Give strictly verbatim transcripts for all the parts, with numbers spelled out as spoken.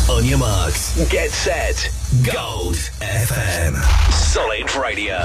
On your marks, get set, Gold F M. Solid Radio.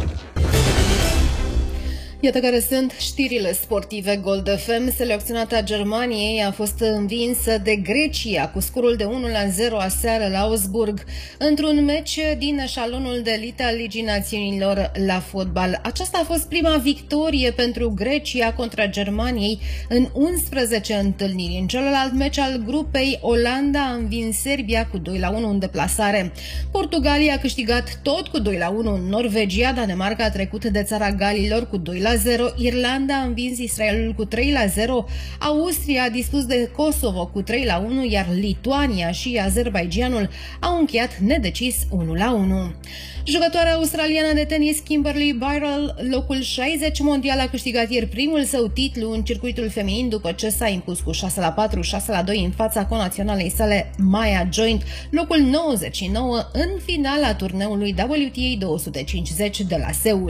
Iată care sunt știrile sportive. Gold F M. Selecționata Germaniei a fost învinsă de Grecia cu scorul de unu la zero aseară la Augsburg într-un meci din eșalonul de elită al Ligii Națiunilor la fotbal. Aceasta a fost prima victorie pentru Grecia contra Germaniei în unsprezece întâlniri. În celălalt meci al grupei, Olanda a învins Serbia cu doi la unu în deplasare. Portugalia a câștigat tot cu doi la unu în Norvegia. Danemarca a trecut de țara Galilor cu doi la zero. Irlanda a învins Israelul cu trei la zero. Austria a dispus de Kosovo cu trei la unu, iar Lituania și Azerbaidjanul au încheiat nedecis unu la unu. Jucătoarea australiană de tenis Kimberly Birrell, locul șaizeci mondial, a câștigat ieri primul său titlu în circuitul feminin după ce s-a impus cu șase la patru, șase la doi în fața conaționalei sale Maya Joint, locul nouăzeci și nouă în finala turneului W T A două sute cincizeci de la Seul.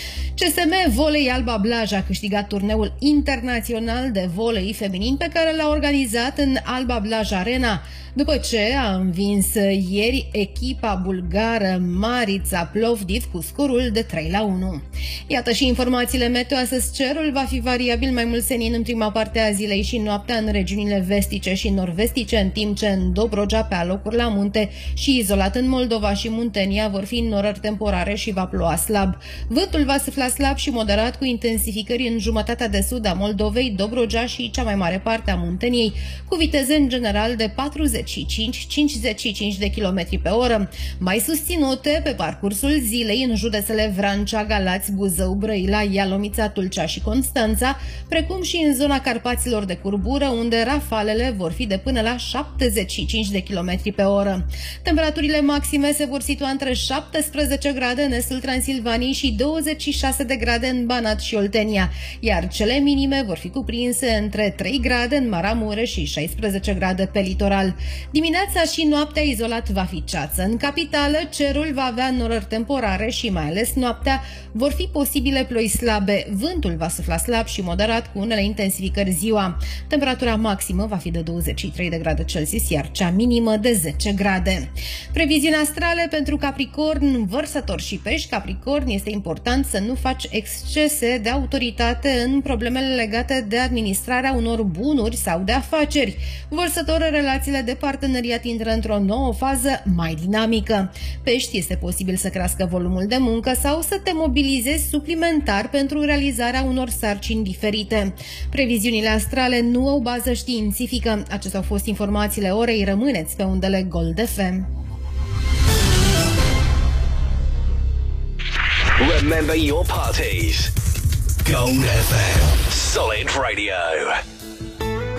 C S M Volei Alba Blaj a câștigat turneul internațional de volei feminin pe care l-a organizat în Alba Blaj Arena, după ce a învins ieri echipa bulgară Marița Plovdiv cu scorul de trei la unu. Iată și informațiile meteo. Astăzi cerul va fi variabil mai mult senin în prima parte a zilei și noaptea în regiunile vestice și nord-vestice, în timp ce în Dobrogea, pe alocuri la munte și izolat în Moldova și Muntenia vor fi norări temporare și va ploua slab. Vântul va sufla slab și moderat cu intensificări în jumătatea de sud a Moldovei, Dobrogea și cea mai mare parte a Munteniei, cu viteze în general de patruzeci și cinci - cincizeci și cinci de kilometri pe oră, mai susținute pe parcursul zilei în județele Vrancea, Galați, Buzău, Brăila, Ialomița, Tulcea și Constanța, precum și în zona Carpaților de curbură, unde rafalele vor fi de până la șaptezeci și cinci de kilometri pe oră. Temperaturile maxime se vor situa între șaptesprezece grade în estul Transilvaniei și douăzeci și șase de grade în Banat și Oltenia, iar cele minime vor fi cuprinse între trei grade în Maramureș și șaisprezece grade pe litoral. Dimineața și noaptea izolat va fi ceață. În capitală, cerul va avea norări temporare și mai ales noaptea vor fi posibile ploi slabe. Vântul va sufla slab și moderat cu unele intensificări ziua. Temperatura maximă va fi de douăzeci și trei de grade Celsius, iar cea minimă de zece grade. Previziuni astrale pentru Capricorn, Vărsător și Pești. Capricorn, este important să nu faci excese de autoritate în problemele legate de administrarea unor bunuri sau de afaceri. Vărsător, relațiile de parteneriat intră într-o nouă fază mai dinamică. Pești, este posibil să crească volumul de muncă sau să te mobilizezi suplimentar pentru realizarea unor sarcini diferite. Previziunile astrale nu au bază științifică. Acestea au fost informațiile orei. Rămâneți pe undele Gold F M. Remember your parties. Gold F M. Solid Radio.